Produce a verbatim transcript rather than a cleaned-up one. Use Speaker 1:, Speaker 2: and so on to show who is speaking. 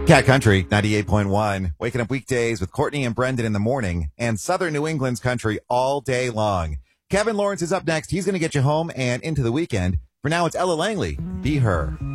Speaker 1: Cat Country ninety-eight point one. Waking up weekdays with Courtney and Brendan in the morning and Southern New England's country all day long. Kevin Lawrence is up next. He's going to get you home and into the weekend. For now, it's Ella Langley. Be Her.